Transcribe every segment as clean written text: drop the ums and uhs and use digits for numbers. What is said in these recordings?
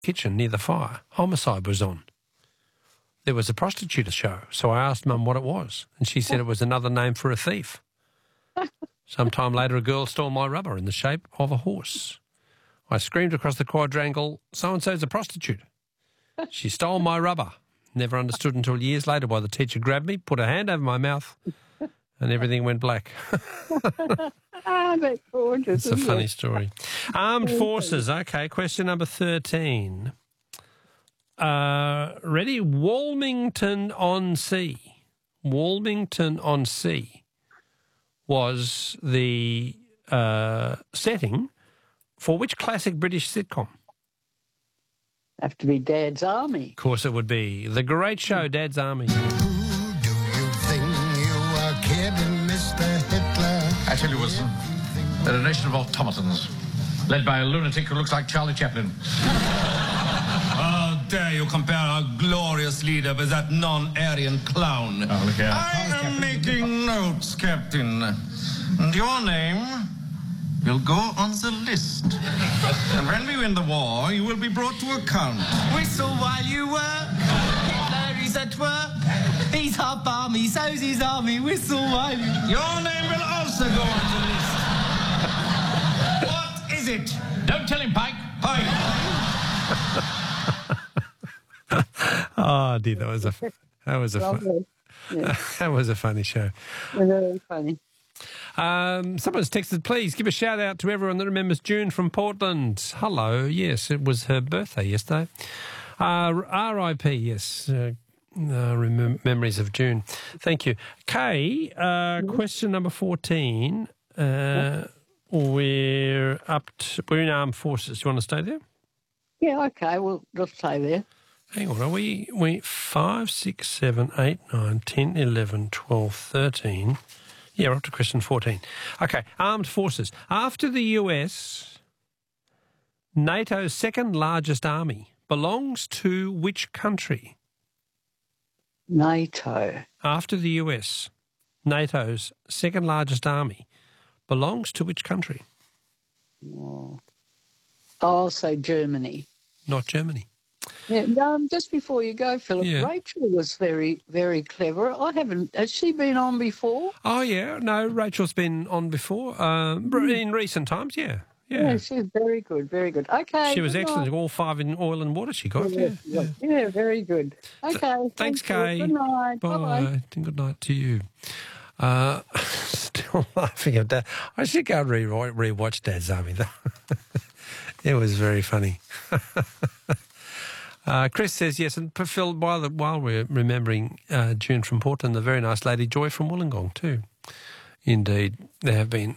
kitchen near the fire. Homicide was on. There was a prostitute show, so I asked Mum what it was, and she said it was another name for a thief. Sometime later, a girl stole my rubber in the shape of a horse. I screamed across the quadrangle, "So-and-so's a prostitute." She stole my rubber. Never understood until years later why the teacher grabbed me, put her hand over my mouth, and everything went black. That's gorgeous. It's a funny story. Armed Forces. Okay, question number 13. Ready? Walmington-on-Sea. Walmington-on-Sea was the setting for which classic British sitcom? Have to be Dad's Army. Of course it would be. The great show, Dad's Army. Who do you think you are kidding, Mr. Hitler? I tell you, Wilson, they're a nation of automatons, led by a lunatic who looks like Charlie Chaplin. How dare you compare our glorious leader with that non-Aryan clown? Oh, look here. I am making notes, Captain. And your name will go on the list. And when we win the war, you will be brought to account. Whistle while you work. Hitler is at work. He's half army, so's his army. Whistle while you... Your name will also go on the list. What is it? Don't tell him, Pike. Pike. Oh, dear, that was a Lovely. Yeah, that was a funny show. very funny. Someone's texted, please give a shout out to everyone that remembers June from Portland. Hello, yes, it was her birthday yesterday. R.I.P., yes, memories of June. Thank you. Kay, question number 14. We're in Armed Forces. Do you want to stay there? Yeah, okay, we'll stay there. Hang on, are we 5, 6, 7, 8, 9, 10, 11, 12, 13... Yeah, we're up to question 14. Okay, Armed Forces. After the US, NATO's second largest army belongs to which country? NATO. After the US, NATO's second largest army belongs to which country? Oh, I'll say Germany. Not Germany. Yeah, just before you go, Philip, Yeah. Rachel was very, very clever. Has she been on before? Oh, yeah. No, Rachel's been on before. In recent times, yeah. Yeah, she's very good, very good. Okay. She was good excellent. night. All 5 in oil and water she got. Yeah, very good. Okay. Thanks, you. Kay. Good night. Bye. Bye-bye. And good night to you. Still laughing at that. I should go and re-watch Dad's Army, though. It was very funny. Chris says, yes, and Phil, while we're remembering June from Portland, the very nice lady Joy from Wollongong too. Indeed, there have been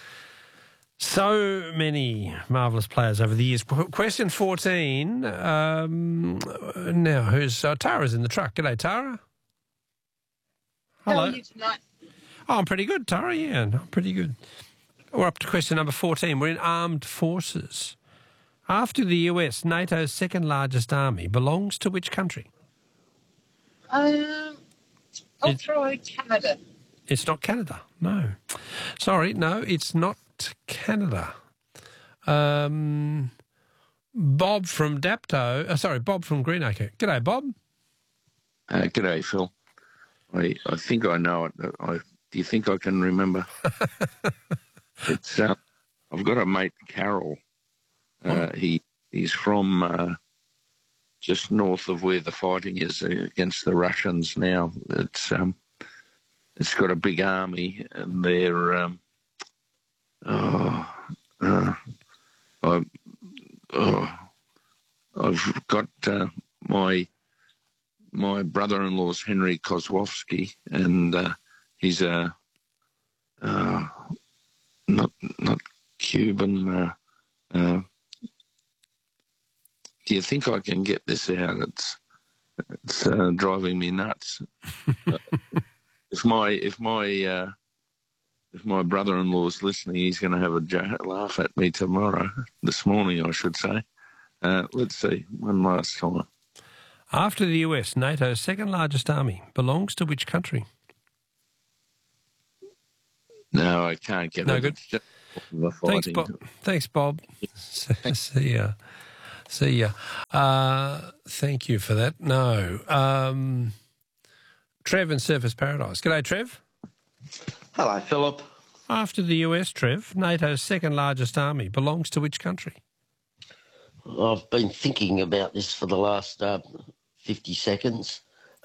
so many marvellous players over the years. Question 14. Now, who's Tara's in the truck. G'day, Tara. Hello. How are you tonight? Oh, I'm pretty good, Tara, yeah, I'm pretty good. We're up to question number 14. We're in Armed Forces. After the US, NATO's second largest army belongs to which country? I'll try Canada. It's not Canada, no. Sorry, no, it's not Canada. Bob from Bob from Greenacre. G'day, Bob. G'day, Phil. I think I know it. Do you think I can remember? It's I've got a mate, Carol. He's from just north of where the fighting is against the Russians now. It's got a big army, and they're I've got my brother-in-law's Henry Kozłowski, and he's not Cuban. Do you think I can get this out? It's driving me nuts. If my brother-in-law's listening, he's going to have a laugh at me this morning, I should say. Let's see, one last time. After the US, NATO's second largest army belongs to which country? No, I can't get it. No good. It's just the Thanks, fighting. Bob. Thanks, Bob. See ya. See ya. Thank you for that. No. Trev in Surfers Paradise. G'day, Trev. Hello, Philip. After the US, Trev, NATO's second largest army belongs to which country? I've been thinking about this for the last 50 seconds.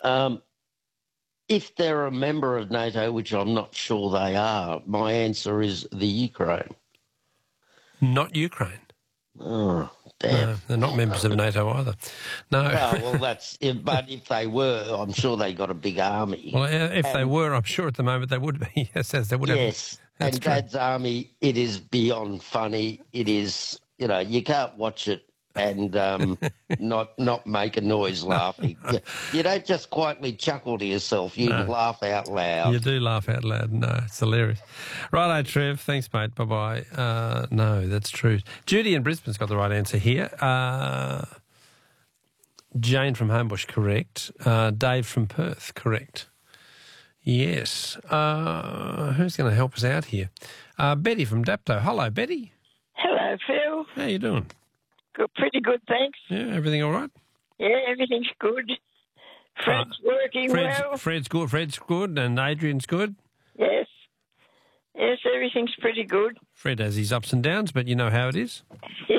If they're a member of NATO, which I'm not sure they are, my answer is the Ukraine. Not Ukraine. Oh, damn. No, they're not members of NATO either. No. Oh, well, but if they were, I'm sure they got a big army. Well, if they were, I'm sure at the moment they would be. Yes, they would have. Yes, and Dad's army, it is beyond funny. It is, you can't watch it and not make a noise laughing. You don't just quietly chuckle to yourself. You laugh out loud. You do laugh out loud. No, it's hilarious. Righto, Trev. Thanks, mate. Bye-bye. No, that's true. Judy in Brisbane's got the right answer here. Jane from Homebush, correct. Dave from Perth, correct. Yes. Who's going to help us out here? Betty from Dapto. Hello, Betty. Hello, Phil. How you doing? Good, pretty good, thanks. Yeah, everything all right? Yeah, everything's good. Fred's working well. Fred's good, and Adrian's good? Yes. Yes, everything's pretty good. Fred has his ups and downs, but you know how it is.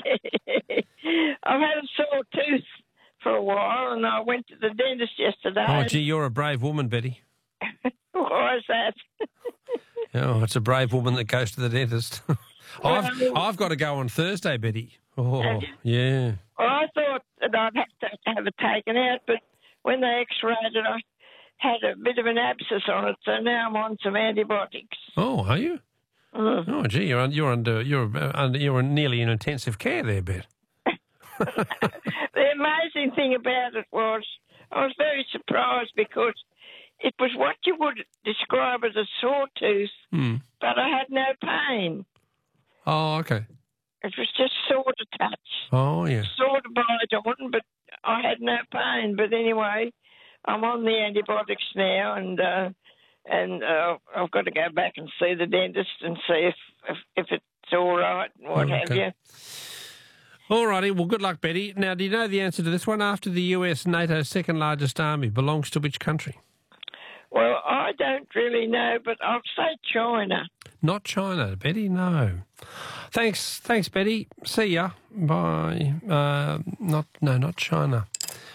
I've had a sore tooth for a while, and I went to the dentist yesterday. Oh, gee, you're a brave woman, Betty. Why is that? Oh, it's a brave woman that goes to the dentist. I've got to go on Thursday, Betty. Oh, yeah. Well, I thought that I'd have to have it taken out, but when they x-rayed it, I had a bit of an abscess on it, so now I'm on some antibiotics. Oh, are you? Oh, gee, you're nearly in intensive care there, Bet. The amazing thing about it was I was very surprised because it was what you would describe as a sore tooth, but I had no pain. Oh, okay. It was just sore to touch. Oh, yeah. Sore to bite on, but I had no pain. But anyway, I'm on the antibiotics now, and I've got to go back and see the dentist and see if it's all right and what have you. All righty. Well, good luck, Betty. Now, do you know the answer to this one? After the US, NATO's second largest army belongs to which country? Well, I don't really know, but I'll say China. Not China, Betty, no. Thanks, Betty. See ya. Bye. Not China.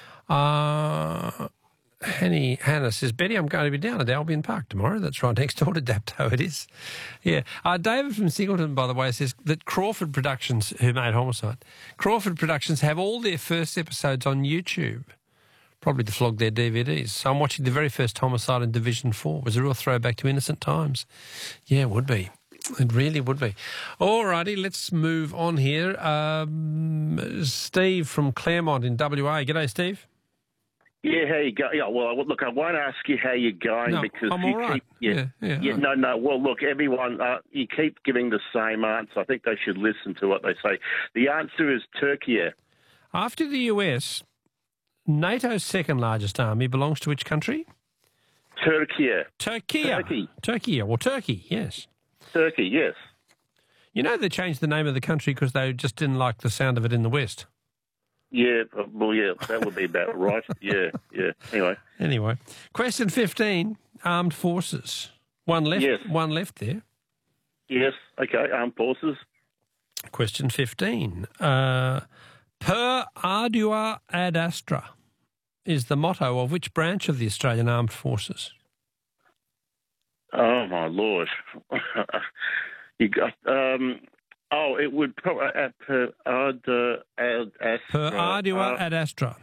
Hannah says, Betty, I'm going to be down at Albion Park tomorrow. That's right next door to Dapto, it is. Yeah. David from Singleton, by the way, says that Crawford Productions, who made Homicide, Crawford Productions have all their first episodes on YouTube, probably to flog their DVDs. So I'm watching the very first Homicide in Division 4. It was a real throwback to innocent times. Yeah, it would be. It really would be. All righty, let's move on here. Steve from Claremont in WA. G'day, Steve. Yeah, how you go? Yeah, well, look, I won't ask you how you're going because I'm you all right. keep. No. Well, look, everyone, you keep giving the same answer. I think they should listen to what they say. The answer is Turkey. After the US, NATO's second largest army belongs to which country? Turkey. Turkey, or Turkey, yes. Turkey, yes. You know they changed the name of the country because they just didn't like the sound of it in the West. Yeah, well, yeah, that would be about right. Yeah. Anyway. Question 15, armed forces. One left there. Yes, okay, armed forces. Question 15. Per ardua ad astra is the motto of which branch of the Australian Armed Forces? Oh, my Lord. You got... it would probably per ardua ad astra.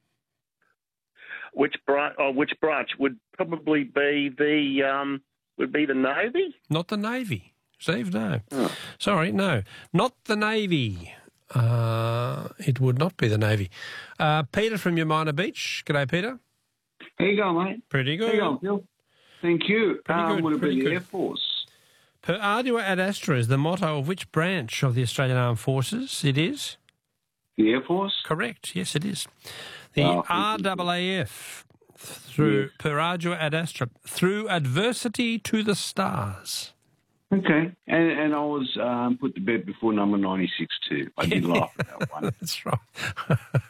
Which branch would probably be the Navy? Not the Navy, Steve. No, sorry, no, not the Navy. It would not be the Navy. Peter from Yamina Beach. G'day, Peter. How you going, mate? Pretty good. How you going, Phil? Thank you. Would it be the Air Force? Per ardua ad astra is the motto of which branch of the Australian Armed Forces? It is? The Air Force? Correct. Yes, it is. The RAAF, per ardua ad astra, through adversity to the stars. Okay. And I was put to bed before number 96 too. I did laugh at that one. That's right.